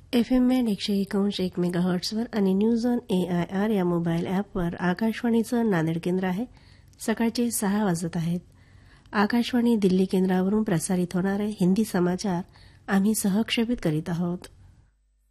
FM band 101.1 मेगाहर्ट्झवर आणि news on AIR या mobile ॲपवर आकाशवाणीचं नांदेड केंद्र आहे. सकाळचे 6 वाजत आहेत. आकाशवाणी दिल्ली केंद्रावरून प्रसारित होणारे हिंदी समाचार आम्ही सहक्षेपित करीत आहोत.